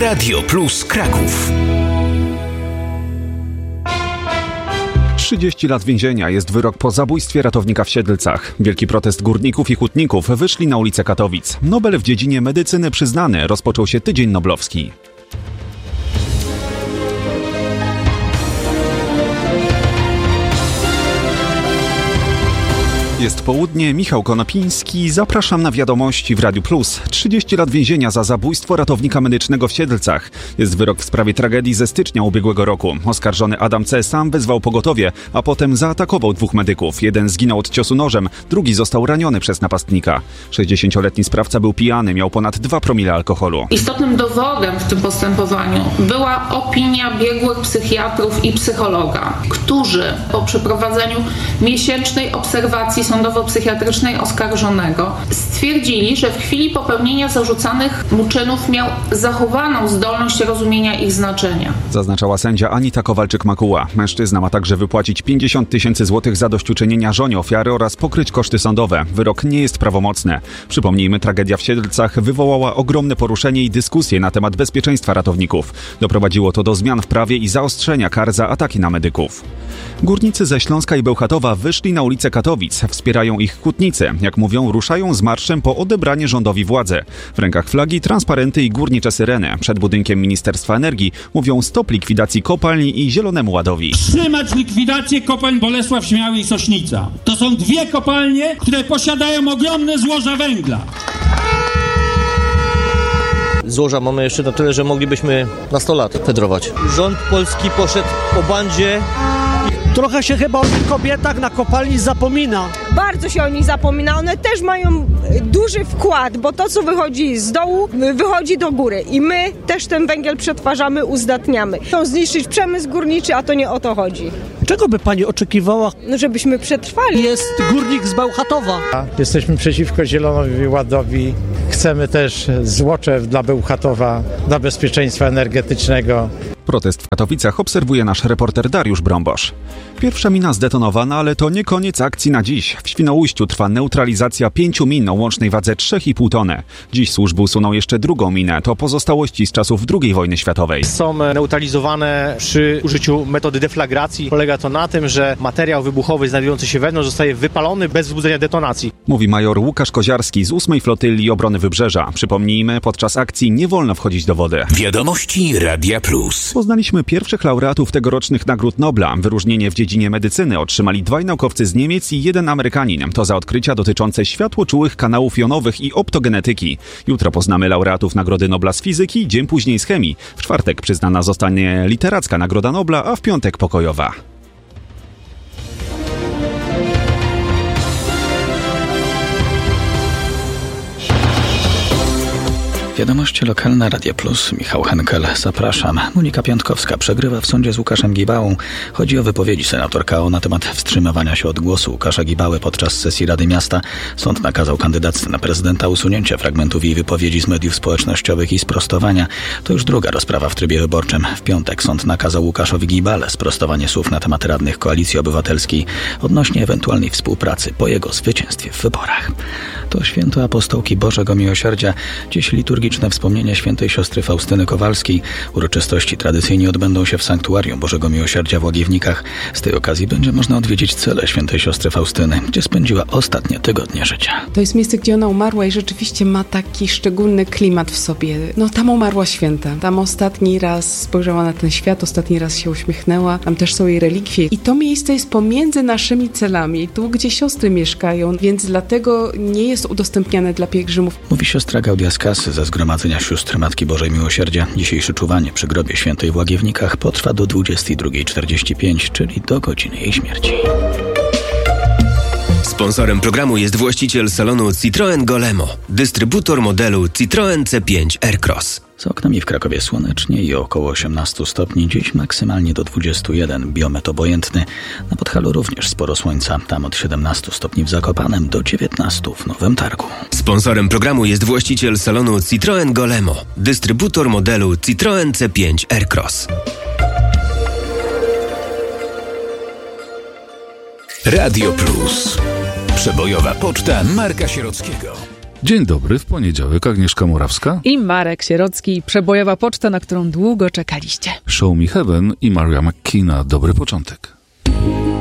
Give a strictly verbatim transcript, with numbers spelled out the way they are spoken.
Radio Plus Kraków. trzydzieści lat więzienia jest wyrok po zabójstwie ratownika w Siedlcach. Wielki protest górników i hutników wyszli na ulice Katowic. Nobel w dziedzinie medycyny przyznany, rozpoczął się Tydzień Noblowski. Jest południe, Michał Konopiński, zapraszam na wiadomości w Radiu Plus. trzydzieści lat więzienia za zabójstwo ratownika medycznego w Siedlcach. Jest wyrok w sprawie tragedii ze stycznia ubiegłego roku. Oskarżony Adam C. sam wezwał pogotowie, a potem zaatakował dwóch medyków. Jeden zginął od ciosu nożem, drugi został raniony przez napastnika. sześćdziesięcioletni sprawca był pijany, miał ponad dwa promile alkoholu. Istotnym dowodem w tym postępowaniu była opinia biegłych psychiatrów i psychologa, którzy po przeprowadzeniu miesięcznej obserwacji sądowo-psychiatrycznej oskarżonego stwierdzili, że w chwili popełnienia zarzucanych mu czynów miał zachowaną zdolność rozumienia ich znaczenia. Zaznaczała sędzia Anita Kowalczyk-Makuła. Mężczyzna ma także wypłacić pięćdziesiąt tysięcy złotych zadośćuczynienia żonie ofiary oraz pokryć koszty sądowe. Wyrok nie jest prawomocny. Przypomnijmy, tragedia w Siedlcach wywołała ogromne poruszenie i dyskusje na temat bezpieczeństwa ratowników. Doprowadziło to do zmian w prawie i zaostrzenia kar za ataki na medyków. Górnicy ze Śląska i Bełchatowa wyszli na ulice Katowic. Wspierają ich hutnicy. Jak mówią, ruszają z marszem po odebranie rządowi władzy. W rękach flagi, transparenty i górnicze syreny. Przed budynkiem Ministerstwa Energii mówią stop likwidacji kopalni i Zielonemu Ładowi. Wstrzymać likwidację kopalń Bolesław, Śmiały i Sośnica. To są dwie kopalnie, które posiadają ogromne złoża węgla. Złoża mamy jeszcze na tyle, że moglibyśmy na sto lat fedrować. Rząd polski poszedł po bandzie. Trochę się chyba o tych kobietach na kopalni zapomina. Bardzo się o nich zapomina. One też mają duży wkład, bo to, co wychodzi z dołu, wychodzi do góry. I my też ten węgiel przetwarzamy, uzdatniamy. Chcą zniszczyć przemysł górniczy, a to nie o to chodzi. Czego by pani oczekiwała? No, żebyśmy przetrwali. Jest górnik z Bełchatowa. Jesteśmy przeciwko Zielonowi Ładowi. Chcemy też Złoczew dla Bełchatowa, dla bezpieczeństwa energetycznego. Protest w Katowicach obserwuje nasz reporter Dariusz Brąbosz. Pierwsza mina zdetonowana, ale to nie koniec akcji na dziś. W Świnoujściu trwa neutralizacja pięciu min o łącznej wadze trzy i pół tony. Dziś służby usuną jeszcze drugą minę. To pozostałości z czasów drugiej wojny światowej. Są neutralizowane przy użyciu metody deflagracji. Polega to na tym, że materiał wybuchowy znajdujący się wewnątrz zostaje wypalony bez wzbudzenia detonacji. Mówi major Łukasz Koziarski z ósmej Flotylli Obrony Wybrzeża. Przypomnijmy, podczas akcji nie wolno wchodzić do wody. Wiadomości Radia Plus. Poznaliśmy pierwszych laureatów tegorocznych Nagród Nobla. Wyróżnienie w dziedzinie medycyny otrzymali dwaj naukowcy z Niemiec i jeden Amerykanin. To za odkrycia dotyczące światłoczułych kanałów jonowych i optogenetyki. Jutro poznamy laureatów Nagrody Nobla z fizyki, dzień później z chemii. W czwartek przyznana zostanie literacka Nagroda Nobla, a w piątek pokojowa. Wiadomości lokalne Radia Plus. Michał Henkel. Zapraszam. Monika Piątkowska przegrywa w sądzie z Łukaszem Gibałą. Chodzi o wypowiedzi senator K O na temat wstrzymywania się od głosu Łukasza Gibały podczas sesji Rady Miasta. Sąd nakazał kandydatce na prezydenta usunięcie fragmentów jej wypowiedzi z mediów społecznościowych i sprostowania. To już druga rozprawa w trybie wyborczym. W piątek sąd nakazał Łukaszowi Gibale sprostowanie słów na temat radnych Koalicji Obywatelskiej odnośnie ewentualnej współpracy po jego zwycięstwie w wyborach. To święto Apostołki Bożego Miłosierdzia. Dziś liturgiczne wspomnienie świętej siostry Faustyny Kowalskiej. Uroczystości tradycyjnie odbędą się w Sanktuarium Bożego Miłosierdzia w Łagiewnikach. Z tej okazji będzie można odwiedzić cele świętej siostry Faustyny, gdzie spędziła ostatnie tygodnie życia. To jest miejsce, gdzie ona umarła i rzeczywiście ma taki szczególny klimat w sobie. No tam umarła święta. Tam ostatni raz spojrzała na ten świat, ostatni raz się uśmiechnęła. Tam też są jej relikwie. I to miejsce jest pomiędzy naszymi celami, tu gdzie siostry mieszkają, więc dlatego nie jest udostępniane dla pielgrzymów. Mówi siostra Gaudia z Kasy ze Zgromadzenia Sióstr Matki Bożej Miłosierdzia. Dzisiejsze czuwanie przy grobie świętej w Łagiewnikach potrwa do dwudziestej drugiej czterdzieści pięć, czyli do godziny jej śmierci. Sponsorem programu jest właściciel salonu Citroen Golemo, dystrybutor modelu Citroen C pięć Aircross. Za oknami w Krakowie słonecznie i około osiemnaście stopni, dziś maksymalnie do dwudziestu jeden, biometr obojętny. Na Podhalu również sporo słońca, tam od siedemnastu stopni w Zakopanem do dziewiętnastu w Nowym Targu. Sponsorem programu jest właściciel salonu Citroen Golemo, dystrybutor modelu Citroen C pięć Aircross. Radio Plus. Przebojowa poczta Marka Sierockiego. Dzień dobry, w poniedziałek Agnieszka Morawska i Marek Sierocki. Przebojowa poczta, na którą długo czekaliście. Show Me Heaven i Maria McKenna. Dobry początek.